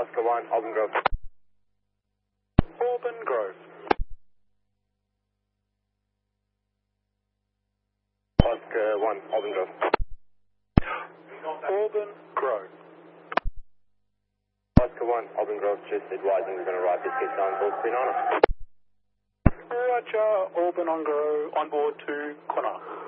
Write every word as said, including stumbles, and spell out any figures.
Oscar one, Auburn Grove. Auburn Grove. Oscar one, Auburn Grove. Auburn Grove. Oscar one, Auburn Grove, just advising we're going to ride this gets on board spin on it. Roger, Auburn on Grove, on board to Connor.